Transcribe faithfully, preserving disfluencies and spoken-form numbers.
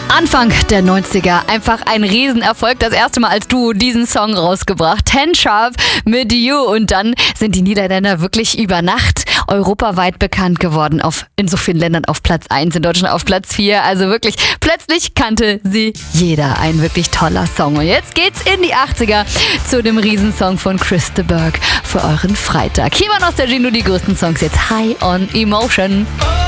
Anfang der neunziger, einfach ein Riesenerfolg. Das erste Mal als Duo diesen Song rausgebracht. Ten Sharp mit You. Und dann sind die Niederländer wirklich über Nacht europaweit bekannt geworden. Auf, in so vielen Ländern auf Platz eins, in Deutschland auf Platz vier. Also wirklich, plötzlich kannte sie jeder. Ein wirklich toller Song. Und jetzt geht's in die achtziger zu dem Riesensong von Chris de Burgh für euren Freitag. Hier war Nostalgie, nur die größten Songs. Jetzt High on Emotion.